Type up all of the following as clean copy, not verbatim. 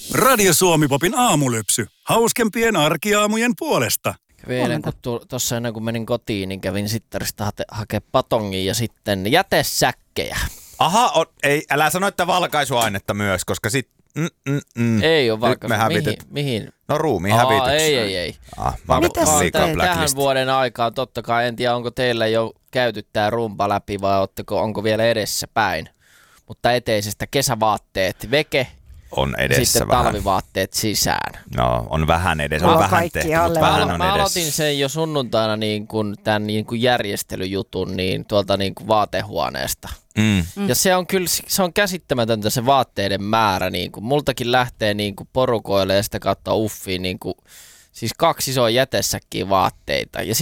Radio Suomi-popin aamulypsy. Hauskempien arkiaamujen puolesta. Eilen kun tuossa ennen kuin menin kotiin, niin kävin sittarista hakea patongin ja sitten jätesäkkejä. Aha, ei, älä sano, että valkaisuainetta myös, koska sit... Ei ole valkaisu. Mihin? No ruumiin hävitykseen. Ei. Tähän vuoden aikaan totta kai, en tiedä onko teillä jo käyty tää rumpa läpi vai onko vielä edessä päin. Mutta eteisestä kesävaatteet veke. On edessä sitten vähän. Talvivaatteet sisään. No, on vähän edessä. On vähän tehty, mutta vähän on edessä. Mä aloitin sen jo sunnuntaina tämän järjestelyjutun tuolta vaatehuoneesta. Ja se on kyllä se on käsittämätöntä se vaatteiden määrä. Multakin lähtee porukoille ja sitä kautta uffiin siis 2 isoa jätesäkkiä vaatteita. Ja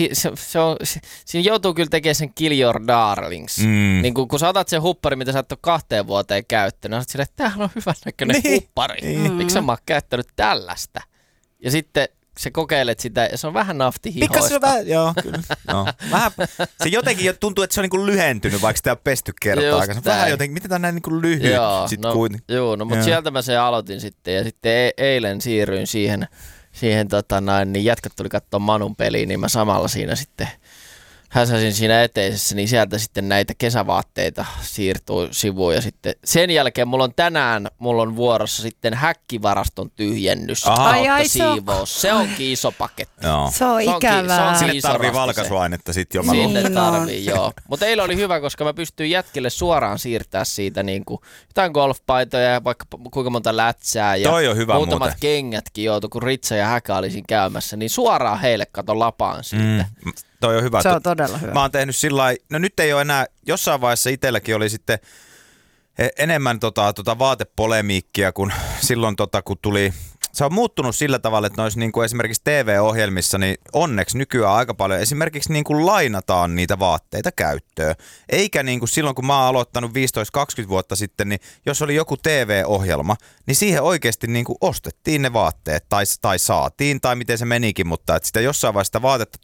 siinä joutuu kyllä tekemään sen kill your darlings. Kun sä otat sen huppari, mitä sä et ole 2 vuoteen käyttänyt, sä oot silleen, että tämähän on hyvän näköinen huppari. Miksi mä oon käyttänyt tällaista? Ja sitten sä kokeilet sitä ja se on vähän nafti hihoista. Joo, kyllä. No. Vähän, se jotenkin tuntuu, että se on lyhentynyt, vaikka sitä on pesty kertaakaan. Se on vähän jotenkin, miten tää on näin lyhyt Joo, mutta sieltä mä sen aloitin sitten ja sitten eilen siirryin siihen niin jätkät tuli katsoa Manun peliin, niin mä samalla siinä sitten häsäsin siinä eteisessä, niin sieltä sitten näitä kesävaatteita siirtyi sivuun ja sitten sen jälkeen mulla on vuorossa sitten häkkivaraston tyhjennys kautta siivous. Se onkin iso paketti. Joo. Se on ikävää. Sinne tarvii valkaisuainetta sitten jo. Sinne tarvii, joo. Mutta eilen oli hyvä, koska mä pystyin jätkille suoraan siirtää siitä jotain golfpaitoja ja vaikka kuinka monta lätsää ja muutamat kengätkin joutui, kun Ritsa ja Häkä oli siinä käymässä, niin suoraan heille kato lapaan siitä. Toi on hyvä. Se on todella hyvä. Mä oon tehnyt sillai, no nyt ei ole enää, jossain vaiheessa itselläkin oli sitten enemmän vaatepolemiikkia, kun silloin kun tuli, se on muuttunut sillä tavalla, että noissa esimerkiksi TV-ohjelmissa, niin onneksi nykyään aika paljon esimerkiksi lainataan niitä vaatteita käyttöön. Eikä silloin, kun mä oon aloittanut 15-20 vuotta sitten, niin jos oli joku TV-ohjelma, niin siihen oikeasti ostettiin ne vaatteet tai saatiin tai miten se menikin, mutta että sitä jossain vaiheessa sitä vaatetta